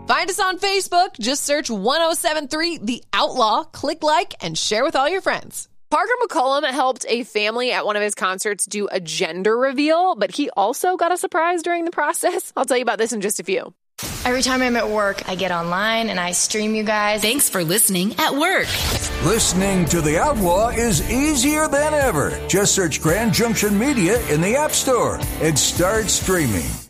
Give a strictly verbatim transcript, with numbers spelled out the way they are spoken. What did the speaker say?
Find us on Facebook. Just search one oh seven three The Outlaw. Click like and share with all your friends. Parker McCollum helped a family at one of his concerts do a gender reveal, but he also got a surprise during the process. I'll tell you about this in just a few. Every time I'm at work, I get online and I stream you guys. Thanks for listening at work. Listening to The Outlaw is easier than ever. Just search Grand Junction Media in the App Store and start streaming.